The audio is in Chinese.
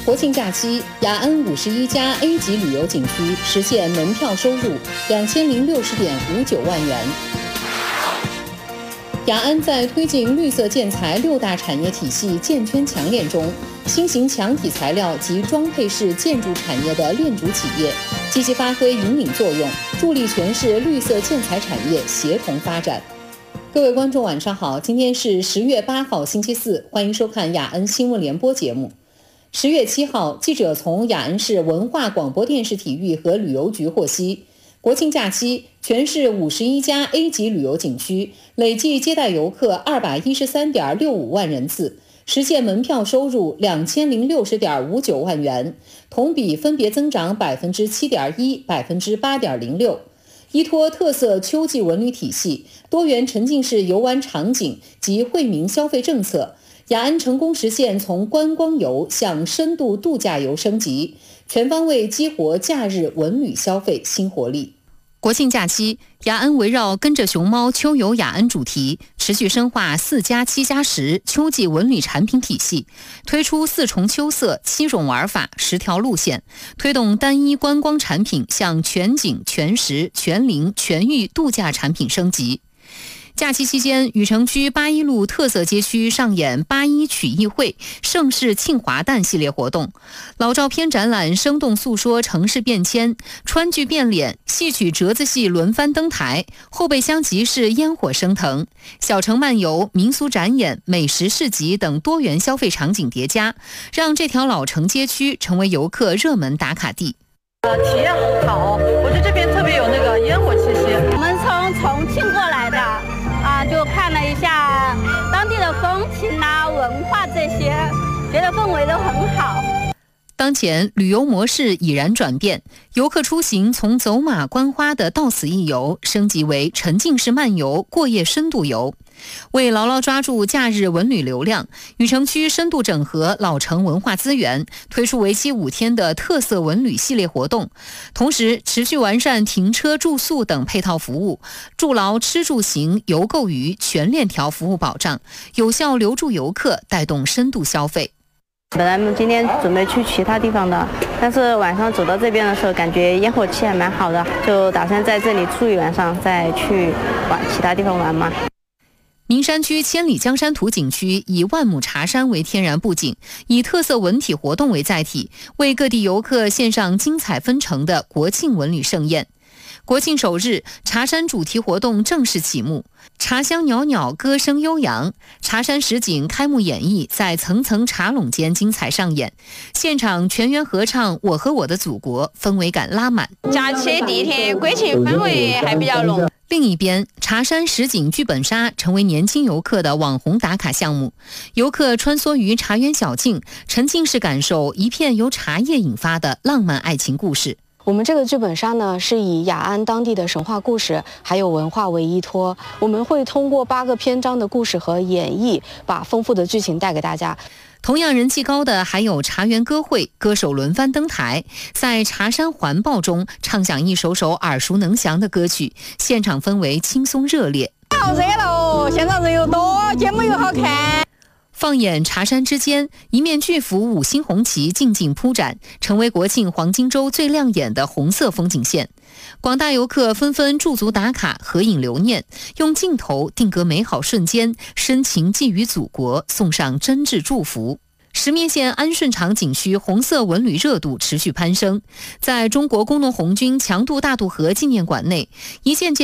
国庆假期，雅安51家 A 级旅游景区实现门票收入2060.59万元。雅安在推进绿色建材6大产业体系建圈强链中，新型强体材料及装配式建筑产业的链主企业，积极发挥引领作用，助力全市绿色建材产业协同发展。各位观众晚上好，今天是10月8号星期四，欢迎收看雅安新闻联播节目。10月7号，记者从雅安市文化广播电视体育和旅游局获悉，国庆假期全市51家 A 级旅游景区累计接待游客213.65万人次，实现门票收入2060.59万元，同比分别增长7.1%、8.06%。依托特色秋季文旅体系、多元沉浸式游玩场景及惠民消费政策，雅安成功实现从观光游向深度度假游升级，全方位激活假日文旅消费新活力。国庆假期，雅安围绕跟着熊猫秋游雅安主题，持续深化4+7+10秋季文旅产品体系，推出4重秋色、7种玩法、10条路线，推动单一观光产品向全景、全食、全龄、全域度假产品升级。假期期间，禹城区八一路特色街区上演八一曲艺会、盛世庆华诞系列活动，老照片展览生动诉说城市变迁，川剧变脸、戏曲折子戏轮番登台，后备箱集市烟火升腾，小城漫游、民俗展演、美食市集等多元消费场景叠加，让这条老城街区成为游客热门打卡地。 体验好，我觉得这边特别有那个烟火气息。 我们从重庆过来的。就看了一下当地的风情文化这些，觉得氛围都很好。 当前旅游模式已然转变，游客出行从走马观花的到此一游升级为沉浸式漫游、过夜深度游。为牢牢抓住假日文旅流量，禹城区深度整合老城文化资源，推出为期5天的特色文旅系列活动，同时持续完善停车、住宿等配套服务，筑牢吃住行游购娱全链条服务保障，有效留住游客，带动深度消费。 本来今天准备去其他地方的，但是晚上走到这边的时候，感觉烟火气还蛮好的，就打算在这里住一晚上，再去其他地方玩嘛。 名山区千里江山图景区以万亩茶山为天然布景，以特色文体活动为载体，为各地游客献上精彩纷呈的国庆文旅盛宴。国庆首日，茶山主题活动正式启幕，茶香袅袅，歌声悠扬，茶山实景开幕演绎在层层茶垄间精彩上演，现场全员合唱《我和我的祖国》，氛围感拉满。 假期第一天，国庆氛围还比较浓。 另一边，茶山实景剧本杀成为年轻游客的网红打卡项目，游客穿梭于茶园小径，沉浸式感受一片由茶叶引发的浪漫爱情故事。 我们这个剧本杀呢，是以雅安当地的神话故事还有文化为依托，我们会通过8个篇章的故事和演绎，把丰富的剧情带给大家。 同样人气高的还有茶园歌会，歌手轮番登台，在茶山环抱中唱响一首首耳熟能详的歌曲，现场氛围轻松热烈。 好热喽，现场人又多，节目又好看。 放眼茶山之间，一面巨幅5星红旗静静铺展，成为国庆黄金周最亮眼的红色风景线。广大游客纷纷驻足打卡、合影留念，用镜头定格美好瞬间，深情寄予祖国，送上真挚祝福。石碣县安顺场景区红色文旅热度持续攀升，在中国工农红军强渡大渡河纪念馆内，一件件